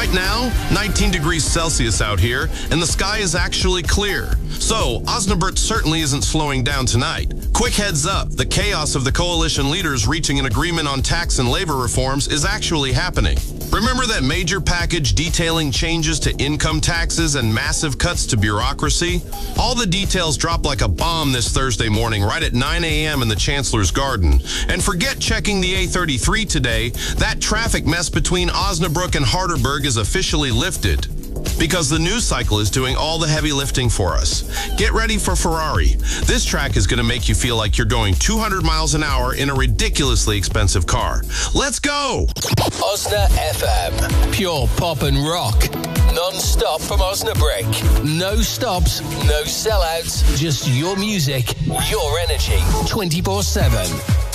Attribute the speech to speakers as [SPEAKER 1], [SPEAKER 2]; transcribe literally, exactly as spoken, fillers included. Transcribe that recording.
[SPEAKER 1] Right now, nineteen degrees Celsius out here, and the sky is actually clear. So, Osnabrück certainly isn't slowing down tonight. Quick heads up, the chaos of the coalition leaders reaching an agreement on tax and labor reforms is actually happening. Remember that major package detailing changes to income taxes and massive cuts to bureaucracy? All the details drop like a bomb this Thursday morning right at nine a.m. in the Chancellor's Garden. And forget checking the A thirty-three today. That traffic mess between Osnabrück and Harderberg is officially lifted, because the news cycle is doing all the heavy lifting for us. Get ready for Ferrari. This track is going to make you feel like you're going two hundred miles an hour in a ridiculously expensive car. Let's go!
[SPEAKER 2] Osna F M. Pure pop and rock. Non-stop from Osnabrück. No stops, no sellouts. Just your music, your energy. twenty-four seven.